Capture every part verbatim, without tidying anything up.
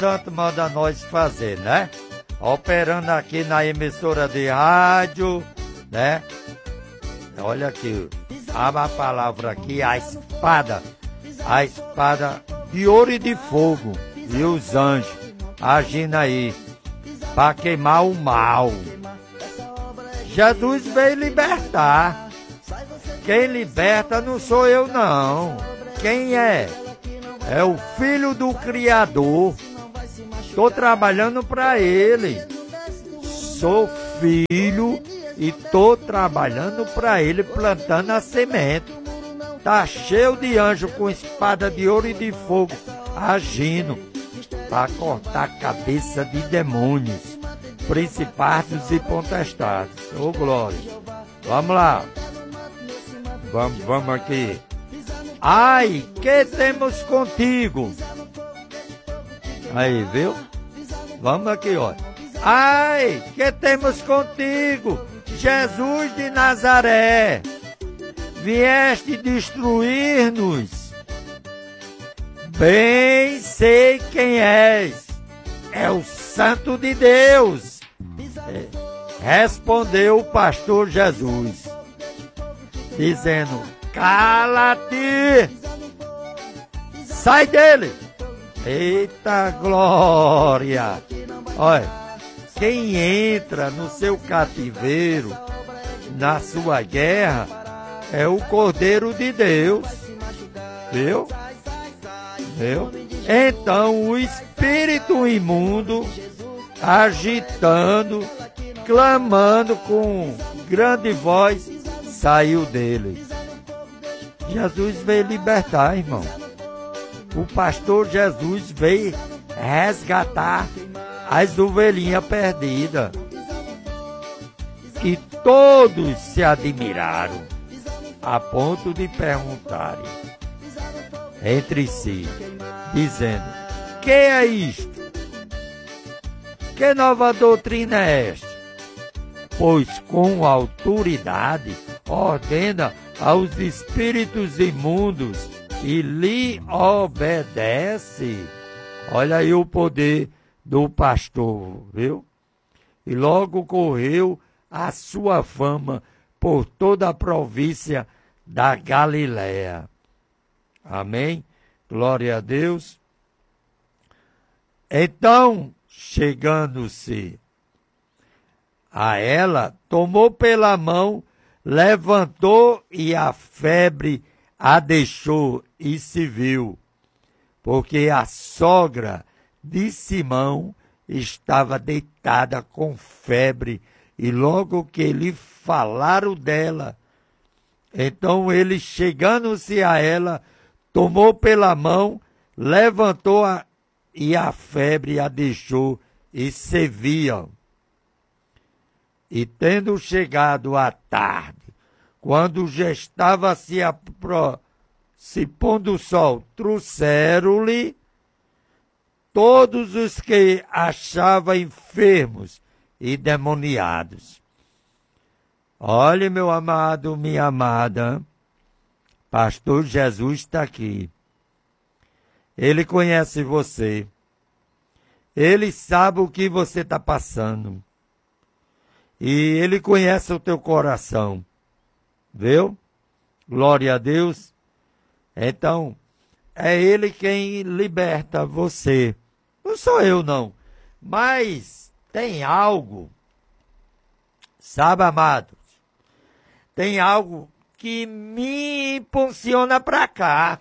Santo manda nós fazer, né? Operando aqui na emissora de rádio, né? Olha aqui, a palavra aqui, a espada, a espada de ouro e de fogo, e os anjos agindo aí, para queimar o mal. Jesus veio libertar. Quem liberta não sou eu, não. Quem é? É o Filho do Criador. Estou trabalhando para Ele. Sou filho e estou trabalhando para Ele, plantando a semente. Tá cheio de anjo com espada de ouro e de fogo, agindo para cortar a cabeça de demônios, principados e potestades. Ô, glória. Vamos lá. Vamos, vamos aqui. Ai, que temos contigo? Aí, viu? Vamos aqui, ó. Ai, que temos contigo, Jesus de Nazaré. Vieste destruir-nos. Bem sei quem és. É o Santo de Deus. É, respondeu o pastor Jesus, dizendo: cala-te, sai dele. Eita glória! Olha, quem entra no seu cativeiro, na sua guerra, é o Cordeiro de Deus. Viu? Viu? Então o espírito imundo, agitando, clamando com grande voz, saiu dele. Jesus veio libertar, irmão. O pastor Jesus veio resgatar as ovelhinhas perdidas. E todos se admiraram, a ponto de perguntarem entre si, dizendo: que é isto? Que nova doutrina é esta? Pois com autoridade ordena aos espíritos imundos e lhe obedece. Olha aí o poder do pastor, viu? E logo correu a sua fama por toda a província da Galiléia. Amém? Glória a Deus. Então, chegando-se a ela, tomou pela mão, levantou e a febre a deixou e se viu, porque a sogra de Simão estava deitada com febre, e logo que lhe falaram dela, então ele, chegando-se a ela, tomou pela mão, levantou-a e a febre a deixou e se viam. E tendo chegado à tarde, quando já estava se, apro... se pondo o sol, trouxeram-lhe todos os que achavam enfermos e demoniados. Olhe, meu amado, minha amada, pastor Jesus está aqui. Ele conhece você. Ele sabe o que você está passando. E ele conhece o teu coração. Viu? Glória a Deus. Então, é ele quem liberta você. Não sou eu, não. Mas tem algo, sabe, amados? Tem algo que me impulsiona para cá.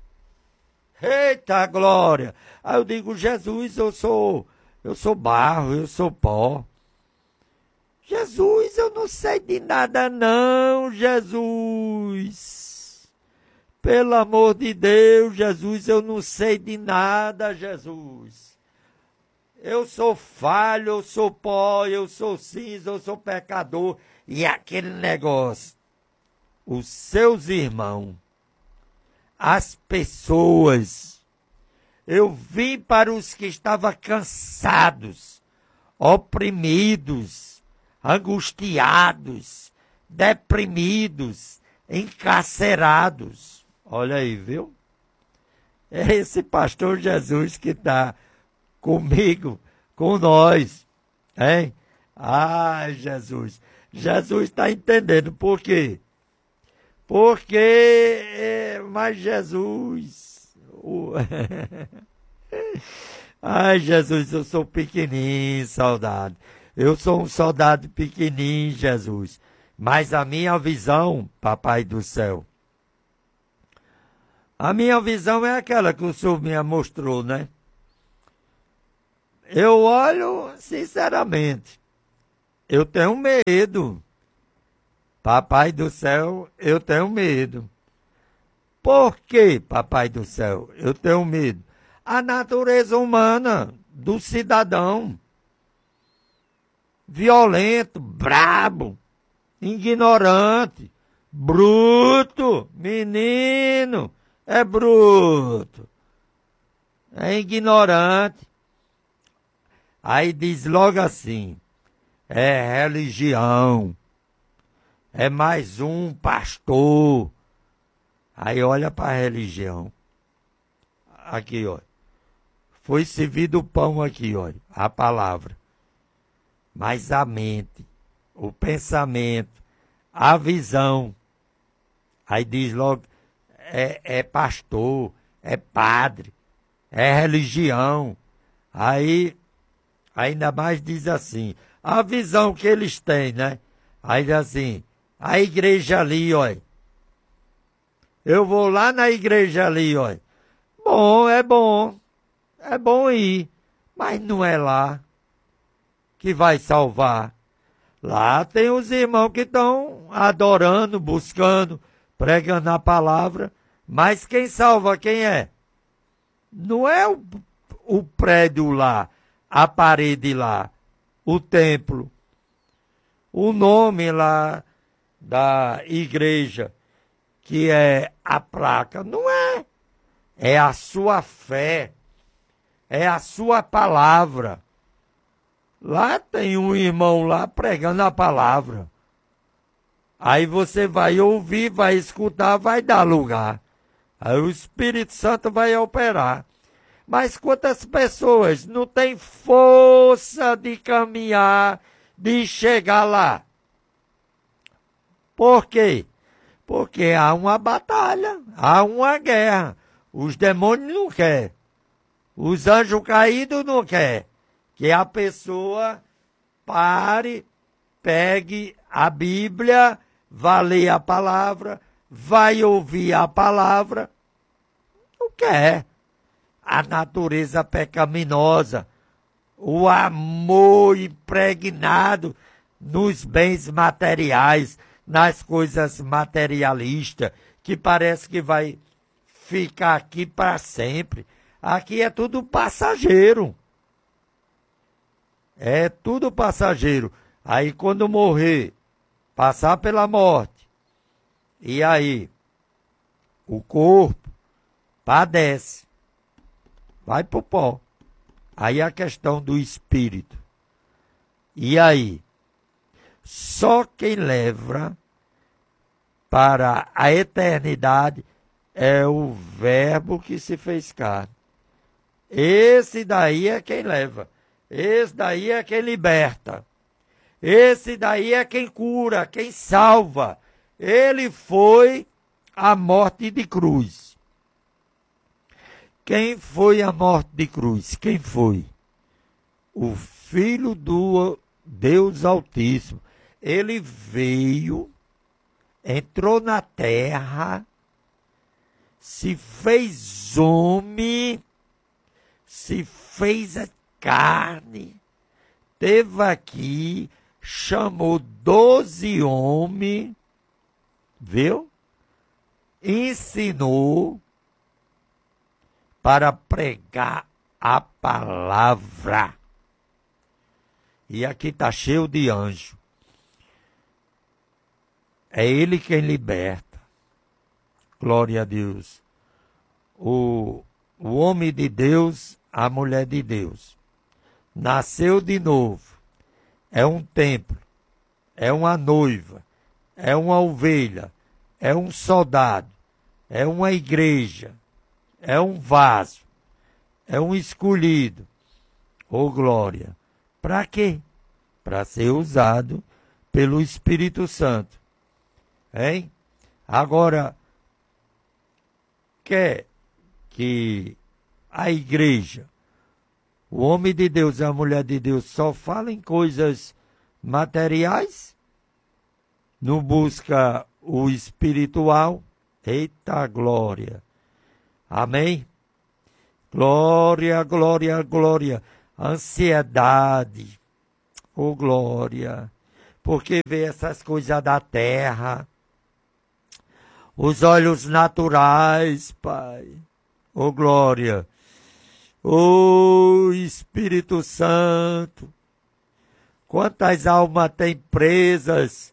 Eita glória! Aí eu digo: Jesus, eu sou, eu sou barro, eu sou pó. Jesus, eu não sei de nada não, Jesus. Pelo amor de Deus, Jesus, eu não sei de nada, Jesus. Eu sou falho, eu sou pó, eu sou cinza, eu sou pecador. E aquele negócio, os seus irmãos, as pessoas, eu vim para os que estavam cansados, oprimidos, angustiados, deprimidos, encarcerados. Olha aí, viu? É esse pastor Jesus que está comigo, com nós, hein? Ai, Jesus. Jesus está entendendo por quê? Porque, mas Jesus... o- Ai, Jesus, eu sou pequenininho, soldado. Eu sou um soldado pequenininho, Jesus. Mas a minha visão, Papai do céu, a minha visão é aquela que o Senhor me mostrou, né? Eu olho, sinceramente, eu tenho medo. Papai do céu, eu tenho medo. Por que, Papai do céu, eu tenho medo? A natureza humana do cidadão. Violento, brabo, ignorante, bruto, menino, é bruto, é ignorante. Aí diz logo assim, é religião, é mais um pastor. Aí olha para a religião. Aqui, olha. Foi servido o pão aqui, olha, a palavra. Mas a mente, o pensamento, a visão. Aí diz logo, é, é pastor, é padre, é religião. Aí, ainda mais diz assim, a visão que eles têm, né? Aí diz assim, a igreja ali, olha. Eu vou lá na igreja ali, olha. Bom, é bom. É bom ir, mas não é lá que vai salvar. Lá tem os irmãos que estão adorando, buscando, pregando a palavra, mas quem salva quem é? Não é o, o prédio lá, a parede lá, o templo, o nome lá da igreja, que é a placa. Não é. É a sua fé. É a sua palavra. Lá tem um irmão lá pregando a palavra. Aí você vai ouvir, vai escutar, vai dar lugar. Aí o Espírito Santo vai operar. Mas quantas pessoas não têm força de caminhar, de chegar lá? Por quê? Porque há uma batalha, há uma guerra. Os demônios não querem. Os anjos caídos não querem que a pessoa pare, pegue a Bíblia, vá ler a palavra, vai ouvir a palavra. Não quer. A natureza pecaminosa, o amor impregnado nos bens materiais, nas coisas materialistas, que parece que vai ficar aqui para sempre. Aqui é tudo passageiro. É tudo passageiro. Aí quando morrer, passar pela morte, e aí o corpo padece, vai pro pó. Aí a questão do espírito. E aí? Só quem leva para a eternidade é o Verbo que se fez carne. Esse daí é quem leva. Esse daí é quem liberta. Esse daí é quem cura, quem salva. Ele foi a morte de cruz. Quem foi a morte de cruz? Quem foi? O Filho do Deus Altíssimo. Ele veio, entrou na terra, se fez homem, se fez a carne, teve aqui, chamou doze homens, viu? Ensinou para pregar a palavra. E aqui está cheio de anjo. É ele quem liberta. Glória a Deus. O, o homem de Deus, a mulher de Deus. Nasceu de novo. É um templo. É uma noiva. É uma ovelha. É um soldado. É uma igreja. É um vaso. É um escolhido. Ô glória! Para quê? Para ser usado pelo Espírito Santo. Hein? Agora, quer que a igreja, o homem de Deus e a mulher de Deus só falem coisas materiais? Não busca o espiritual? Eita glória! Amém? Glória, glória, glória. Ansiedade. Oh glória. Porque vê essas coisas da terra. Os olhos naturais, Pai. Oh glória. Oh Espírito Santo. Quantas almas tem presas,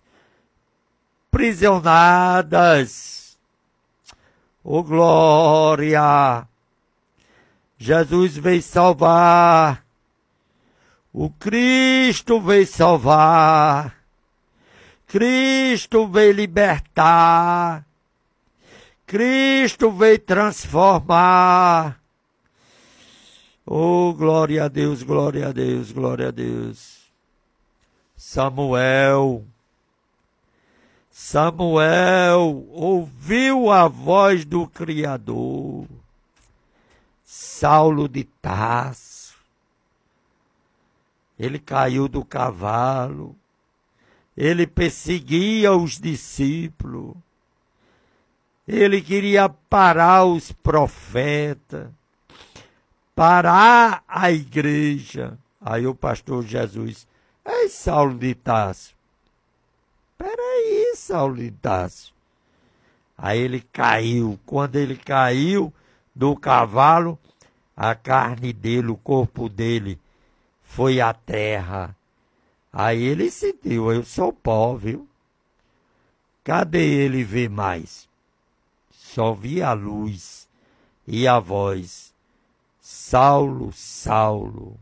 prisionadas. Oh glória. Jesus veio salvar. O Cristo veio salvar. Cristo veio libertar. Cristo veio transformar. Oh, glória a Deus, glória a Deus, glória a Deus. Samuel. Samuel ouviu a voz do Criador. Saulo de Tarso. Ele caiu do cavalo. Ele perseguia os discípulos. Ele queria parar os profetas. Parar a igreja. Aí o pastor Jesus, ei, Saulo de Tarso. Peraí, Saulo de Tarso. Aí ele caiu. Quando ele caiu do cavalo, a carne dele, o corpo dele, foi à terra. Aí ele sentiu, eu sou pó, viu? Cadê ele ver mais? Só vi a luz e a voz. Saulo, Saulo,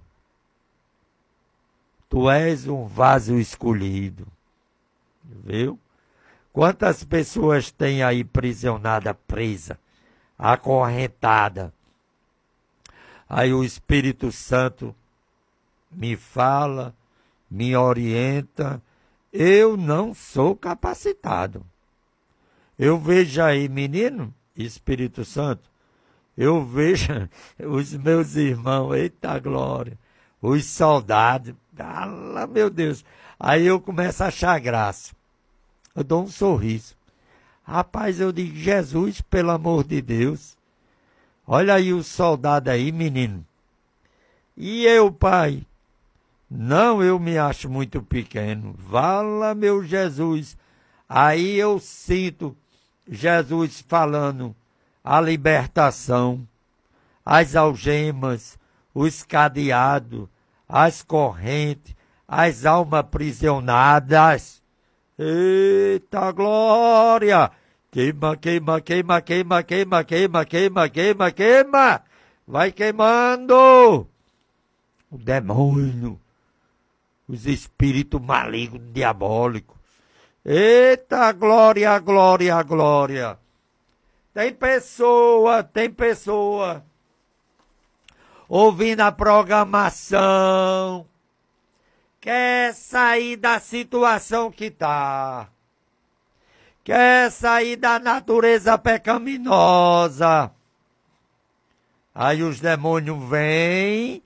tu és um vaso escolhido. Viu? Quantas pessoas tem aí prisionada, presa, acorrentada? Aí o Espírito Santo me fala, me orienta. Eu não sou capacitado. Eu vejo aí, menino, Espírito Santo, eu vejo os meus irmãos, eita glória, os soldados, ah, meu Deus. Aí eu começo a achar graça. Eu dou um sorriso. Rapaz, eu digo, Jesus, pelo amor de Deus, olha aí o soldado aí, menino. E eu, pai? Não, eu me acho muito pequeno. Vala, meu Jesus. Aí eu sinto Jesus falando a libertação, as algemas, os cadeados, as correntes, as almas aprisionadas. Eita glória! Queima, queima, queima, queima, queima, queima, queima, queima, queima! Vai queimando! O demônio, os espíritos malignos, diabólicos. Eita glória, glória, glória! Tem pessoa, tem pessoa ouvindo a programação, quer sair da situação que está, quer sair da natureza pecaminosa. Aí os demônios vêm,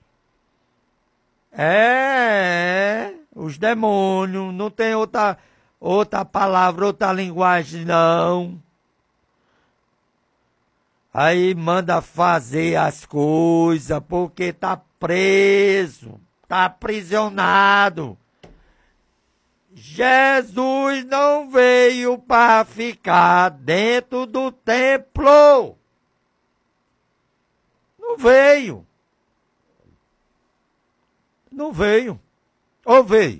é, os demônios, não tem outra, outra palavra, outra linguagem não. Aí manda fazer as coisas porque tá preso, tá aprisionado. Jesus não veio para ficar dentro do templo. Não veio. Não veio. Ou veio?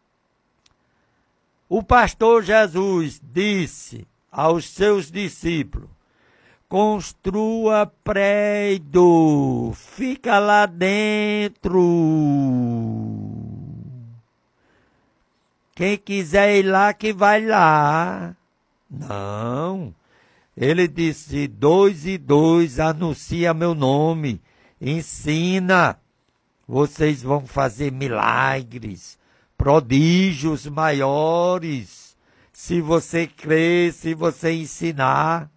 O pastor Jesus disse aos seus discípulos: construa prédio, fica lá dentro. Quem quiser ir lá, que vai lá. Não. Ele disse, dois e dois, anuncia meu nome, ensina. vocês vão fazer milagres, prodígios maiores, se você crer, se você ensinar.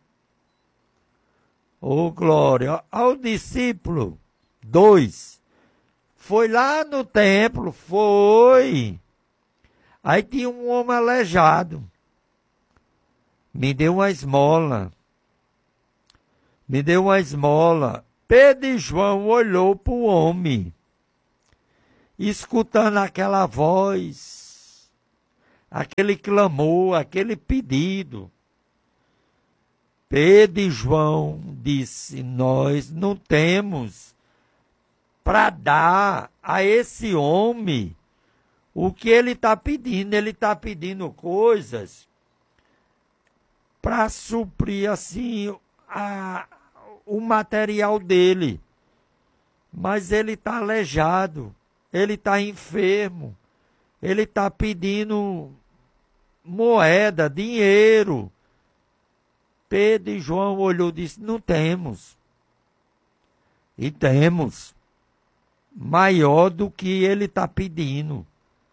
Ô, glória! Ao discípulo, dois, foi lá no templo, foi. Aí tinha um homem aleijado. Me deu uma esmola. Me deu uma esmola. Pedro e João olhou para o homem, escutando aquela voz, aquele clamor, aquele pedido. Pedro e João disse, nós não temos para dar a esse homem o que ele está pedindo. Ele está pedindo coisas para suprir assim a, o material dele. Mas ele está aleijado, ele está enfermo, ele está pedindo moeda, dinheiro. Pedro e João olhou e disse, não temos. E temos maior do que ele está pedindo.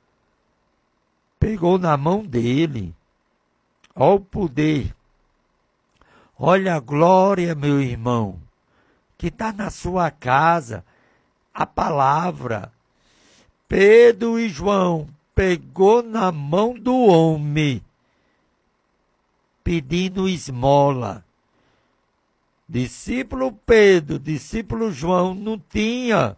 Pegou na mão dele. Olha o poder. Olha a glória, meu irmão, que está na sua casa, a palavra. Pedro e João pegou na mão do homem, pedindo esmola. Discípulo Pedro, discípulo João, não tinha,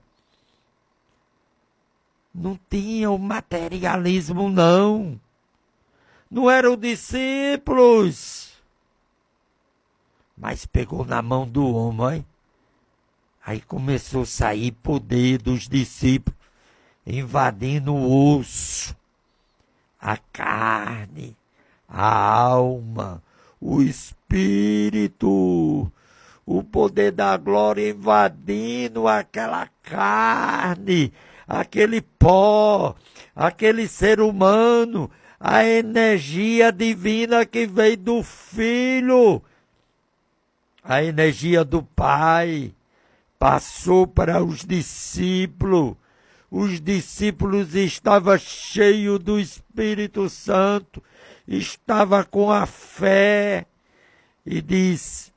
não tinha o materialismo, não. Não eram discípulos. Mas pegou na mão do homem. Aí começou a sair poder dos discípulos, invadindo o osso, a carne, a alma, o espírito, o poder da glória invadindo aquela carne, aquele pó, aquele ser humano, a energia divina que veio do Filho, a energia do Pai, passou para os discípulos. Os discípulos estavam cheios do Espírito Santo, estava com a fé, e diz,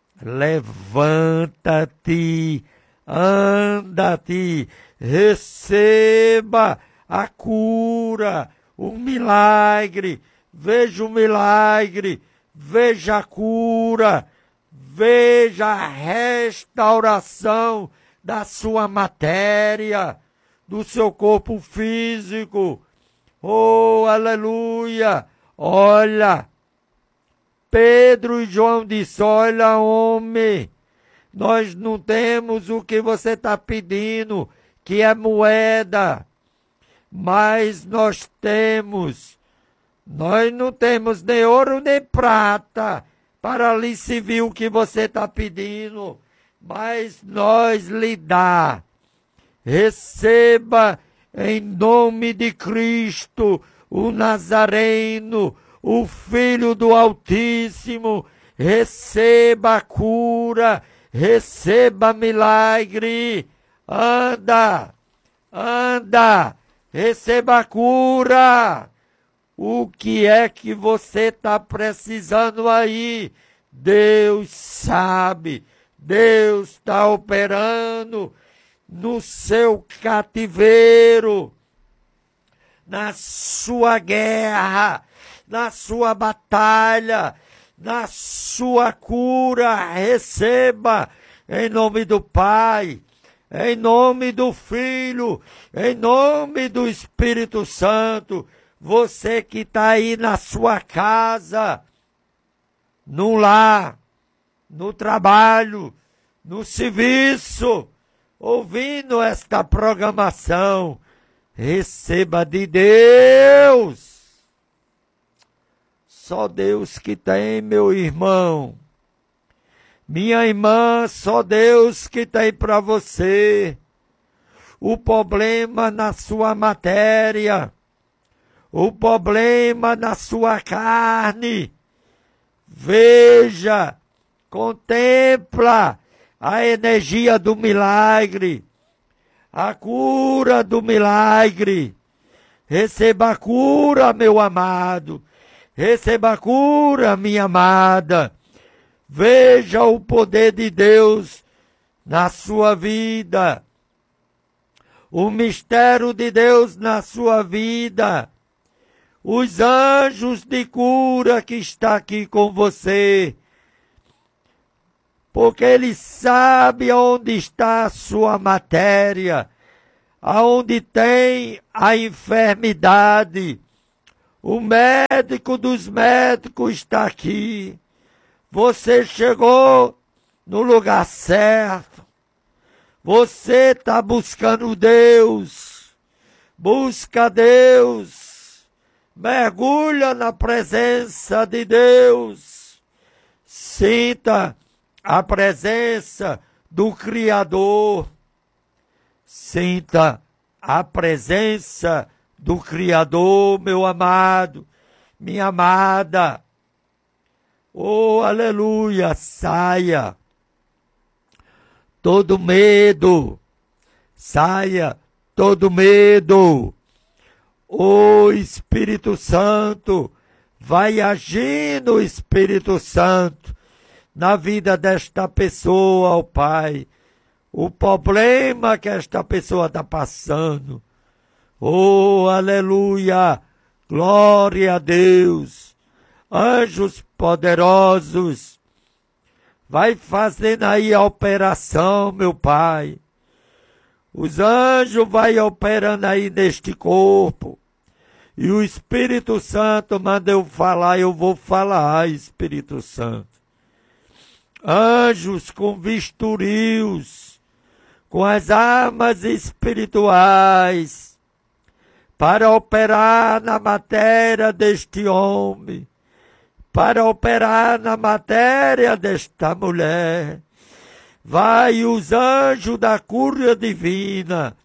levanta-te, anda-te, receba a cura, o milagre, veja o milagre, veja a cura, veja a restauração da sua matéria, do seu corpo físico. Oh, aleluia! Olha, Pedro e João disse, olha, homem, nós não temos o que você está pedindo, que é moeda, mas nós temos, nós não temos nem ouro nem prata para lhe servir o que você está pedindo, mas nós lhe dá. Receba em nome de Cristo, o Nazareno, o Filho do Altíssimo, receba a cura, receba milagre, anda, anda, receba a cura. O que é que você está precisando aí? Deus sabe, Deus está operando no seu cativeiro, na sua guerra, na sua batalha, na sua cura. Receba em nome do Pai, em nome do Filho, em nome do Espírito Santo. Você que está aí na sua casa, no lar, no trabalho, no serviço, ouvindo esta programação, receba de Deus. Só Deus que tem, meu irmão. Minha irmã, só Deus que tem para você. O problema na sua matéria, o problema na sua carne. Veja, contempla a energia do milagre, a cura do milagre. Receba a cura, meu amado. Receba a cura, minha amada. Veja o poder de Deus na sua vida. O mistério de Deus na sua vida. Os anjos de cura que está aqui com você. Porque Ele sabe onde está a sua matéria, aonde tem a enfermidade. O médico dos médicos está aqui. Você chegou no lugar certo. Você está buscando Deus. Busca Deus. Mergulha na presença de Deus. Sinta a presença do Criador. Sinta a presença do Criador, meu amado, minha amada. Oh, aleluia, saia todo medo, saia todo medo. Oh, Espírito Santo, vai agindo, Espírito Santo, na vida desta pessoa, ó Pai, o problema que esta pessoa está passando. Oh, aleluia, glória a Deus. Anjos poderosos, vai fazendo aí a operação, meu Pai. Os anjos vai operando aí neste corpo. E o Espírito Santo manda eu falar, eu vou falar, Espírito Santo. Anjos com vistoris, com as armas espirituais, para operar na matéria deste homem, para operar na matéria desta mulher. Vai os anjos da cura divina,